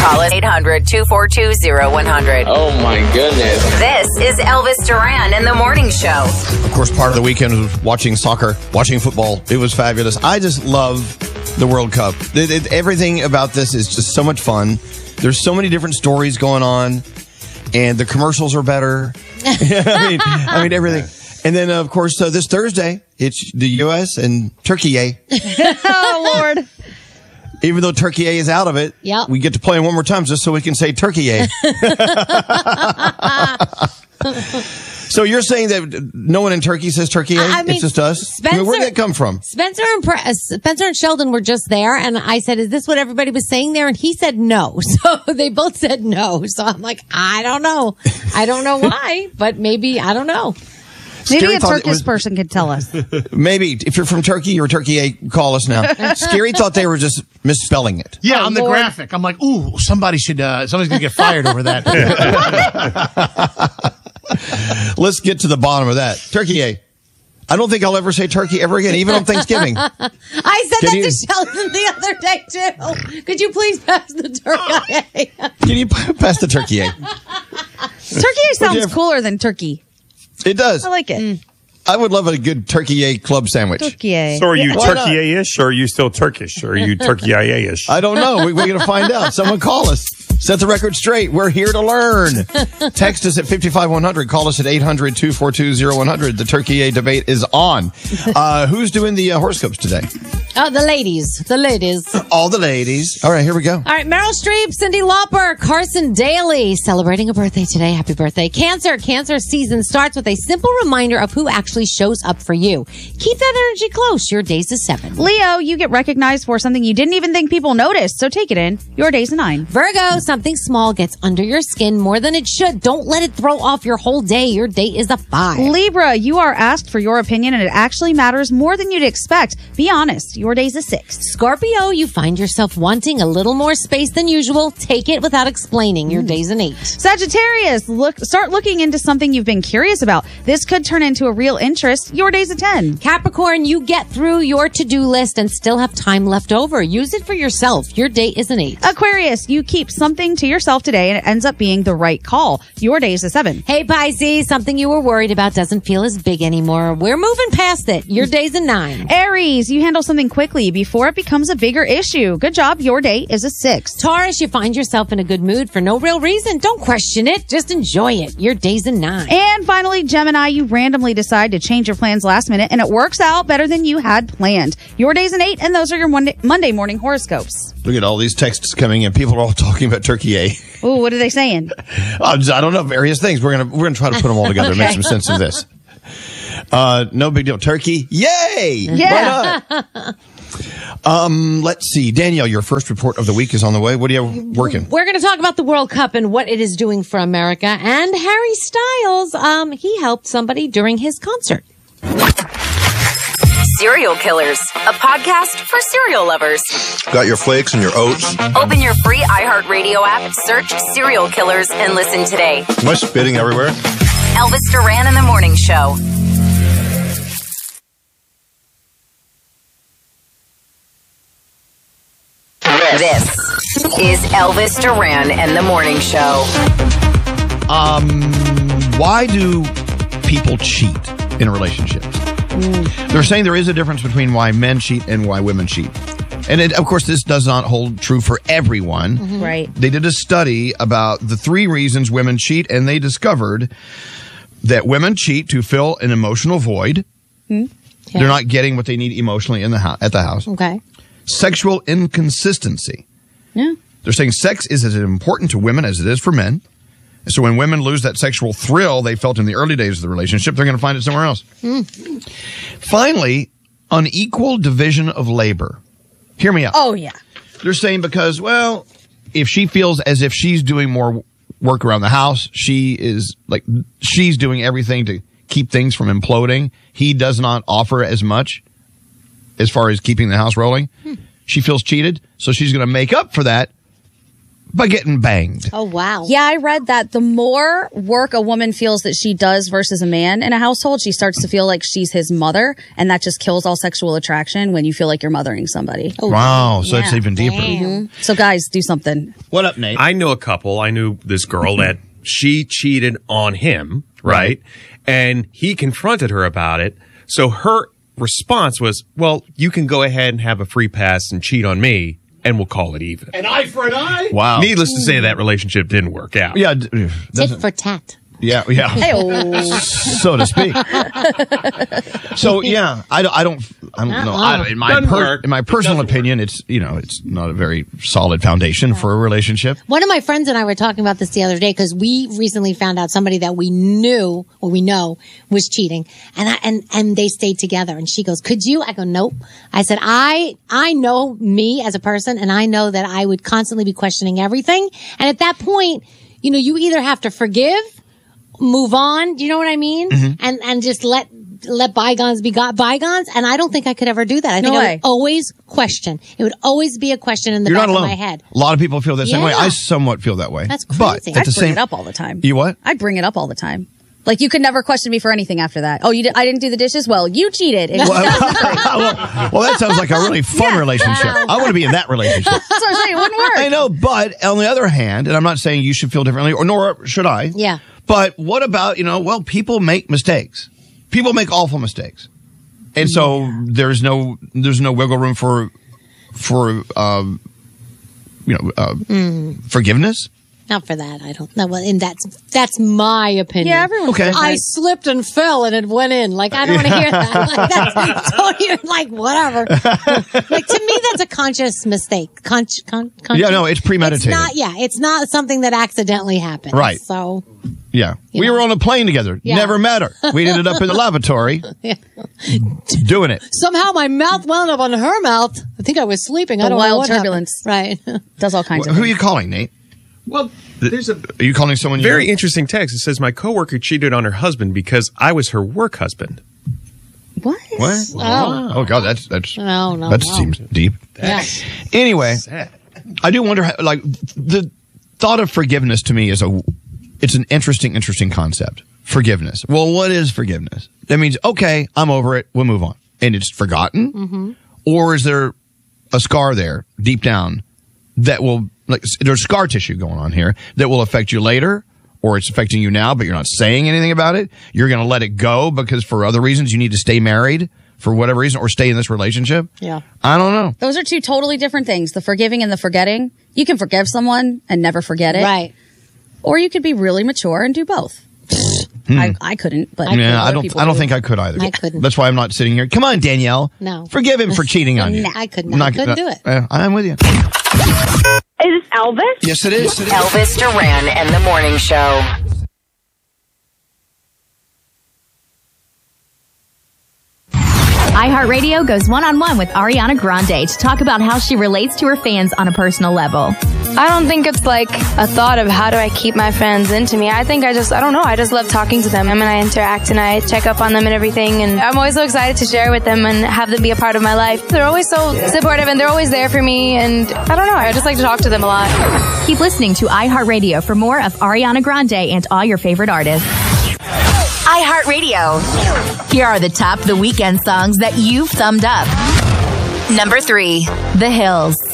Call us 800-242-0100. Oh, my goodness. This is Elvis Duran in the Morning Show. Of course, part of the weekend was watching soccer, watching football. It was fabulous. I just love the World Cup. Everything about this is just so much fun. There's so many different stories going on, and the commercials are better. I mean, everything. And then, of course, this Thursday, it's the U.S. and Turkey. Oh, Lord. Even though Turkey is out of it, we get to play one more time just so we can say Turkey. So you're saying that no one in Turkey says Turkey? I mean, it's just us? Spencer, where did that come from? Spencer and Sheldon were just there, and I said, is this what everybody was saying there? And he said no. So they both said no. So I'm like, I don't know. I don't know why, but maybe, I don't know. Maybe Scary a Turkish person could tell us. Maybe. If you're from Turkey or Turkey, call us now. Scary thought they were just misspelling it. Yeah, on the graphic. I'm like, ooh, somebody's going to get fired over that. Let's get to the bottom of that. Turkey. I don't think I'll ever say turkey ever again, even on Thanksgiving. I said to Sheldon the other day, too. Could you please pass the turkey? Can you pass the turkey? Turkey sounds cooler than turkey. It does. I like it. I would love a good turkey club sandwich. Turkey. So are you turkey-ish, or are you still Turkish? Or are you turkey-ish? I don't know. We're going to find out. Someone call us. Set the record straight. We're here to learn. Text us at 55100. Call us at 800-242-0100. The Turkey debate is on. Who's doing the horoscopes today? Oh, the ladies. The ladies. All the ladies. All right, here we go. All right, Meryl Streep, Cyndi Lauper, Carson Daly celebrating a birthday today. Happy birthday. Cancer season starts with a simple reminder of who actually shows up for you. Keep that energy close. Your day's a 7. Leo, you get recognized for something you didn't even think people noticed, so take it in. Your day's a 9. Virgo, something small gets under your skin more than it should. Don't let it throw off your whole day. Your day is a 5. Libra, you are asked for your opinion and it actually matters more than you'd expect. Be honest. Your day's a 6. Scorpio, you find yourself wanting a little more space than usual. Take it without explaining. Your day's an 8. Sagittarius, start looking into something you've been curious about. This could turn into a real interest. Your day's a 10. Capricorn, you get through your to-do list and still have time left over. Use it for yourself. Your day is an 8. Aquarius, you keep something to yourself today and it ends up being the right call. Your day's a 7. Hey, Pisces, something you were worried about doesn't feel as big anymore. We're moving past it. Your day's a 9. Aries, you handle something quickly before it becomes a bigger issue. Good job. Your day is a 6. Taurus, you find yourself in a good mood for no real reason. Don't question it. Just enjoy it. Your day's a 9. And finally, Gemini, you randomly decide to change your plans last minute and it works out better than you had planned. Your day's an 8, and those are your Monday morning horoscopes. Look at all these texts coming in. People are all talking about Turkey. Ooh, what are they saying? I don't know, various things. We're gonna try to put them all together and make some sense of this. No big deal. Turkey, yay! Yeah. Why not? Let's see. Danielle, your first report of the week is on the way. What are you working? We're going to talk about the World Cup and what it is doing for America. And Harry Styles, he helped somebody during his concert. Serial Killers, a podcast for serial lovers. Got your flakes and your oats. Open your free iHeartRadio app, search Serial Killers, and listen today. Am I spitting everywhere? Elvis Duran in the Morning Show. This is Elvis Duran and the Morning Show. Why do people cheat in relationships? They're saying there is a difference between why men cheat and why women cheat. And of course, this does not hold true for everyone. Mm-hmm. Right. They did a study about the 3 reasons women cheat, and they discovered that women cheat to fill an emotional void. Okay. They're not getting what they need emotionally at the house. Okay. Sexual inconsistency. Yeah. They're saying sex is as important to women as it is for men. So when women lose that sexual thrill they felt in the early days of the relationship, they're going to find it somewhere else. Finally, unequal division of labor. Hear me out. Oh, yeah. They're saying because, well, if she feels as if she's doing more work around the house, she's doing everything to keep things from imploding. He does not offer as much as far as keeping the house rolling. She feels cheated, so she's going to make up for that by getting banged. Oh, wow. Yeah, I read that the more work a woman feels that she does versus a man in a household, she starts to feel like she's his mother, and that just kills all sexual attraction when you feel like you're mothering somebody. Wow, so it's even deeper. Mm-hmm. So guys, do something. What up, Nate? I know a couple. I knew this girl that she cheated on him, right? And he confronted her about it. So her response was, well, you can go ahead and have a free pass and cheat on me, and we'll call it even. An eye for an eye? Wow. Needless to say, that relationship didn't work out. Yeah. Tit for tat. Yeah. Hey-oh. So to speak. So yeah, I don't know. In my personal opinion, it's not a very solid foundation for a relationship. One of my friends and I were talking about this the other day because we recently found out somebody that we know was cheating, and they stayed together. And she goes, "Could you?" I go, "Nope." I said, "I know me as a person, and I know that I would constantly be questioning everything. And at that point, you either have to forgive, move on. Do you know what I mean? Mm-hmm. And just let bygones be bygones. And I don't think I could ever do that. I think I would always question. It would always be a question in the back of my head. A lot of people feel the same way. Yeah. I somewhat feel that way. That's crazy. But at I'd the bring same, it up all the time. You what? I'd bring it up all the time. Like, you could never question me for anything after that. Oh, I didn't do the dishes? Well, you cheated. Well, that sounds like a really fun relationship. I want to be in that relationship. That's what I'm saying. It wouldn't work. I know, but on the other hand, and I'm not saying you should feel differently, nor should I. Yeah. But what about, people make mistakes. People make awful mistakes. And so there's no wiggle room for forgiveness. Not for that. I don't know. Well, and that's my opinion. Yeah, everyone's Okay. different. I slipped and fell and it went in. Like, I don't want to hear that. Like, that's totally, like, whatever. Like, to me, that's a conscious mistake. Yeah, no, it's premeditated. It's not something that accidentally happened. Right. So. Yeah. We were on a plane together. Yeah. Never met her. We ended up in the lavatory doing it. Somehow my mouth wound up on her mouth. I think I was sleeping. I The don't know wild what turbulence. happened. Right. Does all kinds of Who are things. you calling, Nate? Well, there's a Are you calling someone you very know? interesting text. It says, my coworker cheated on her husband because I was her work husband. What? What? Oh God, that's No. that seems deep. Yeah. Anyway, I do wonder, like, the thought of forgiveness to me it's an interesting concept. Forgiveness. Well, what is forgiveness? That means, okay, I'm over it. We'll move on. And it's forgotten? Mm-hmm. Or is there a scar there deep down that will, like, there's scar tissue going on here that will affect you later, or it's affecting you now, but you're not saying anything about it? You're going to let it go because for other reasons you need to stay married for whatever reason, or stay in this relationship? Yeah. I don't know. Those are two totally different things. The forgiving and the forgetting. You can forgive someone and never forget it. Right. Or you could be really mature and do both. I couldn't, but Yeah, I other don't people think do. I could either. I couldn't. That's why I'm not sitting here. Come on, Danielle. No. Forgive him for cheating on you. No, I couldn't. I couldn't do it. I'm with you. Is this Elvis? Yes, it is. Elvis Duran and the Morning Show. iHeartRadio goes one-on-one with Ariana Grande to talk about how she relates to her fans on a personal level. I don't think it's like a thought of how do I keep my fans into me. I think I don't know. I just love talking to them. I mean, I interact and I check up on them and everything. And I'm always so excited to share with them and have them be a part of my life. They're always so supportive and they're always there for me. And I don't know. I just like to talk to them a lot. Keep listening to iHeartRadio for more of Ariana Grande and all your favorite artists. iHeartRadio. Here are the top of the weekend songs that you've thumbed up. Number 3. The Hills.